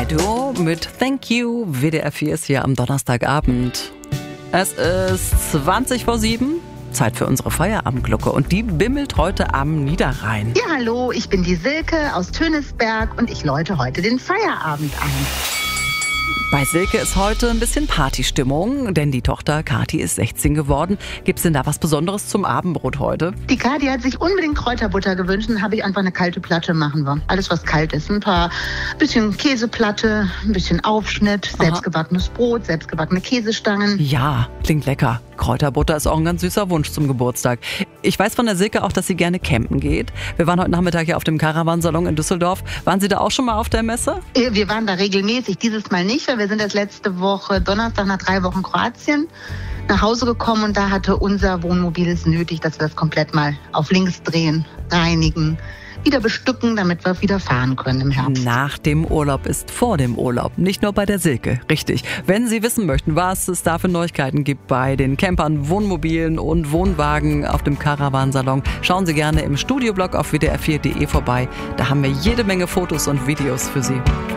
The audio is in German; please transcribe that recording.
Duo mit Thank You. WDR 4 ist hier am Donnerstagabend. Es ist 7:20. Zeit für unsere Feierabendglucke und die bimmelt heute am Niederrhein. Ja, hallo, ich bin die Silke aus Tönisberg und ich läute heute den Feierabend ein. Bei Silke ist heute ein bisschen Partystimmung, denn die Tochter Kathi ist 16 geworden. Gibt's denn da was Besonderes zum Abendbrot heute? Die Kathi hat sich unbedingt Kräuterbutter gewünscht und habe ich einfach eine kalte Platte machen wir. Alles, was kalt ist. Bisschen Käseplatte, ein bisschen Aufschnitt, selbstgebackenes Brot, selbstgebackene Käsestangen. Ja, klingt lecker. Kräuterbutter ist auch ein ganz süßer Wunsch zum Geburtstag. Ich weiß von der Silke auch, dass sie gerne campen geht. Wir waren heute Nachmittag hier auf dem Caravansalon in Düsseldorf. Waren Sie da auch schon mal auf der Messe? Wir waren da regelmäßig, dieses Mal nicht, weil wir sind erst letzte Woche Donnerstag nach 3 Wochen Kroatien nach Hause gekommen und da hatte unser Wohnmobil es nötig, dass wir das komplett mal auf links drehen, reinigen, wieder bestücken, damit wir wieder fahren können im Herbst. Nach dem Urlaub ist vor dem Urlaub. Nicht nur bei der Silke. Richtig. Wenn Sie wissen möchten, was es da für Neuigkeiten gibt bei den Campern, Wohnmobilen und Wohnwagen auf dem Caravansalon, schauen Sie gerne im Studioblog auf wdr4.de vorbei. Da haben wir jede Menge Fotos und Videos für Sie.